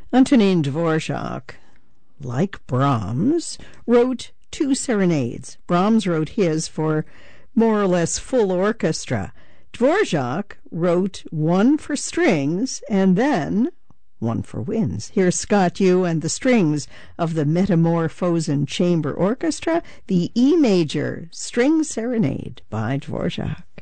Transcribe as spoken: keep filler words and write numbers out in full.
Antonin Dvorak, like Brahms, wrote two serenades. Brahms wrote his for more or less full orchestra. Dvorak wrote one for strings and then one for winds. Here's Scott Yu and the strings of the Metamorphosen Chamber Orchestra, the E major string serenade by Dvorak.